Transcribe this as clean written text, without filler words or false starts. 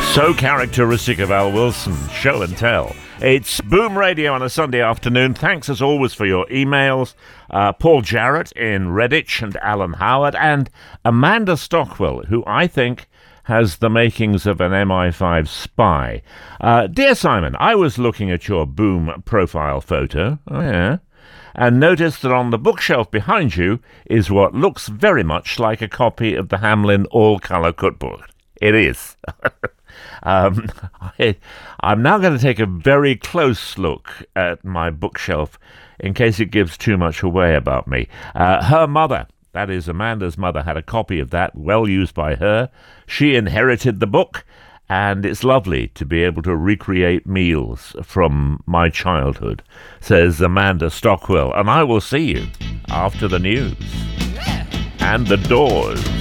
So characteristic of Al Wilson, show and tell. It's Boom Radio on a Sunday afternoon. Thanks as always for your emails. Paul Jarrett in Redditch and Alan Howard and Amanda Stockwell, who I think has the makings of an MI5 spy. Dear Simon, I was looking at your Boom profile photo, and noticed that on the bookshelf behind you is what looks very much like a copy of the Hamlin all-colour cookbook. It is. I'm now going to take a very close look at my bookshelf in case it gives too much away about me. Her mother, that is Amanda's mother, had a copy of that, well used by her. She inherited the book, and it's lovely to be able to recreate meals from my childhood, says Amanda Stockwell. And I will see you after the news and the Doors.